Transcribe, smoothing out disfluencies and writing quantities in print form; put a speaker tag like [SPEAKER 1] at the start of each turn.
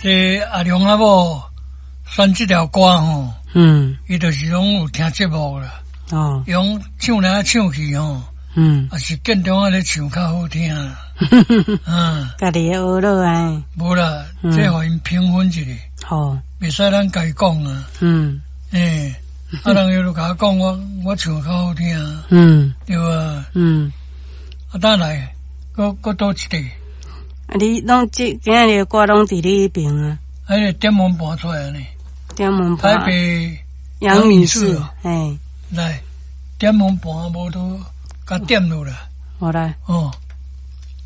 [SPEAKER 1] 这阿良阿某选这条歌吼，伊就是拢有听节目啦。哦，用唱来唱去吼，也是建中啊咧唱较好听啦。
[SPEAKER 2] 家己学落来。
[SPEAKER 1] 无啦，这互因评分一下。好，袂使咱家讲啊。啊，人又甲我讲我唱较好听。对啊。啊，等来，搁倒一个。
[SPEAKER 2] 啊，你拢今日的歌拢伫你边啊？
[SPEAKER 1] 迄个点门搬出来呢。
[SPEAKER 2] 点门搬。
[SPEAKER 1] 台北
[SPEAKER 2] 杨女士，
[SPEAKER 1] 来点门搬无都甲点落啦。
[SPEAKER 2] 我来。
[SPEAKER 1] 哦。